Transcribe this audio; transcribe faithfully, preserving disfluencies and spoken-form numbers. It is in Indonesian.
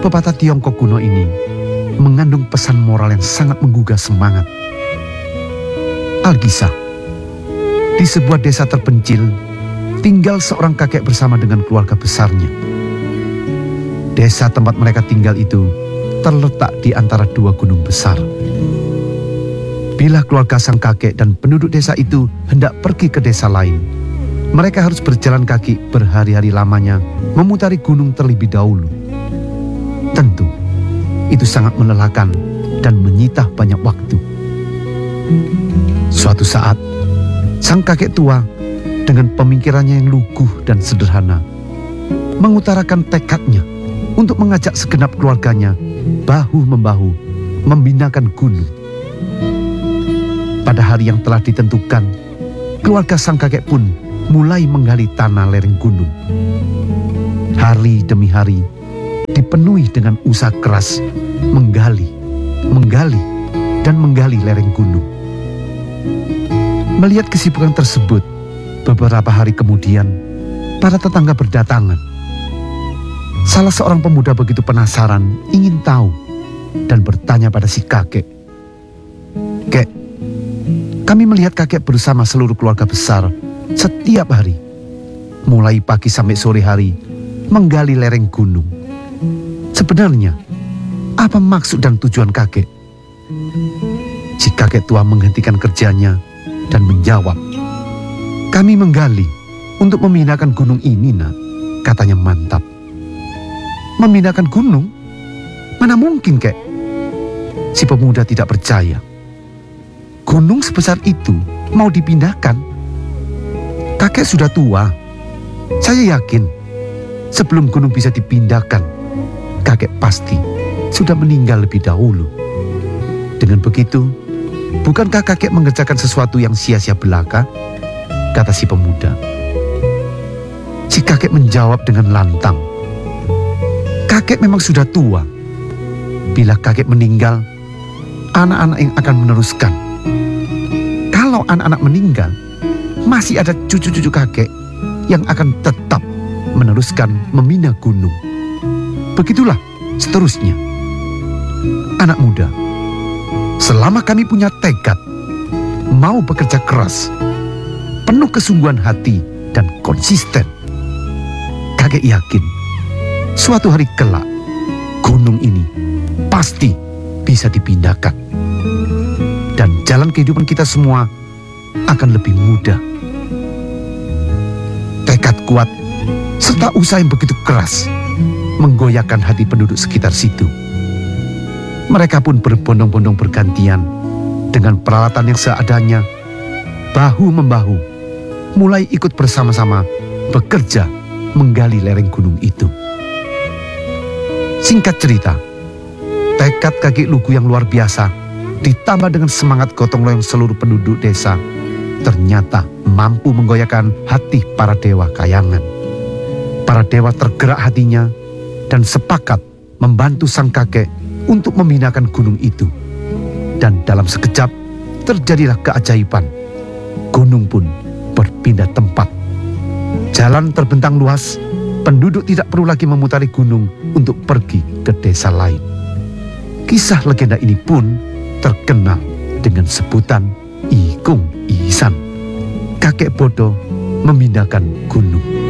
Pepatah Tiongkok kuno ini mengandung pesan moral yang sangat menggugah semangat. Alkisah, di sebuah desa terpencil, tinggal seorang kakek bersama dengan keluarga besarnya. Desa tempat mereka tinggal itu terletak di antara dua gunung besar. Bila keluarga sang kakek dan penduduk desa itu hendak pergi ke desa lain, mereka harus berjalan kaki berhari-hari lamanya memutari gunung terlebih dahulu. Tentu, itu sangat melelahkan dan menyita banyak waktu. Suatu saat, sang kakek tua dengan pemikirannya yang luguh dan sederhana mengutarakan tekadnya untuk mengajak segenap keluarganya bahu-membahu membinakan gunung. Pada hari yang telah ditentukan, keluarga sang kakek pun mulai menggali tanah lereng gunung. Hari demi hari dipenuhi dengan usaha keras menggali, menggali, dan menggali lereng gunung. Melihat kesibukan tersebut, beberapa hari kemudian para tetangga berdatangan. Salah seorang pemuda begitu penasaran ingin tahu dan bertanya pada si kakek, "Kek, kami melihat kakek bersama seluruh keluarga besar setiap hari, mulai pagi sampai sore hari, menggali lereng gunung. Sebenarnya, apa maksud dan tujuan kakek?" Si kakek tua menghentikan kerjanya dan menjawab, "Kami menggali untuk memindahkan gunung ini, nak," katanya mantap. "Memindahkan gunung? Mana mungkin, kek?" Si pemuda tidak percaya. "Gunung sebesar itu mau dipindahkan? Kakek sudah tua. Saya yakin sebelum gunung bisa dipindahkan, kakek pasti sudah meninggal lebih dahulu. Dengan begitu, bukankah kakek mengerjakan sesuatu yang sia-sia belaka?" kata si pemuda. Si kakek menjawab dengan lantang, "Kakek memang sudah tua. Bila kakek meninggal, anak-anak yang akan meneruskan. Kalau anak-anak meninggal, masih ada cucu-cucu kakek yang akan tetap meneruskan memindah gunung. Begitulah seterusnya. Anak muda, selama kami punya tekad, mau bekerja keras, penuh kesungguhan hati dan konsisten, kakek yakin suatu hari kelak gunung ini pasti bisa dipindahkan. Dan jalan kehidupan kita semua akan lebih mudah." Tekad kuat serta usaha yang begitu keras menggoyahkan hati penduduk sekitar situ. Mereka pun berbondong-bondong bergantian dengan peralatan yang seadanya, bahu-membahu, mulai ikut bersama-sama bekerja menggali lereng gunung itu. Singkat cerita, tekad kakek lugu yang luar biasa ditambah dengan semangat gotong royong seluruh penduduk desa ternyata mampu menggoyahkan hati para dewa kayangan. Para dewa tergerak hatinya dan sepakat membantu sang kakek untuk memindahkan gunung itu. Dan dalam sekejap terjadilah keajaiban. Gunung pun berpindah tempat. Jalan terbentang luas, penduduk tidak perlu lagi memutari gunung untuk pergi ke desa lain. Kisah legenda ini pun terkenal dengan sebutan Ikung Isan, kakek bodoh memindahkan gunung.